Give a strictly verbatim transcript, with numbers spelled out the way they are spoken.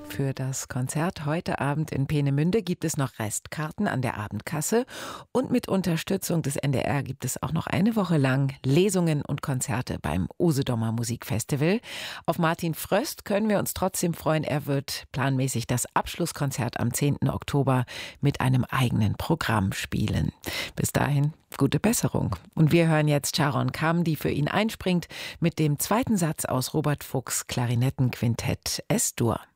Für das Konzert heute Abend in Peenemünde gibt es noch Restkarten an der Abendkasse und mit Unterstützung des N D R gibt es auch noch eine Woche lang Lesungen und Konzerte beim Usedomer Musikfestival. Auf Martin Fröst können wir uns trotzdem freuen. Er wird planmäßig das Abschlusskonzert am zehnten Oktober mit einem eigenen Programm spielen. Bis dahin gute Besserung. Und wir hören jetzt Sharon Kam, die für ihn einspringt mit dem zweiten Satz aus Robert Fuchs' Klarinettenquintett Es-Dur.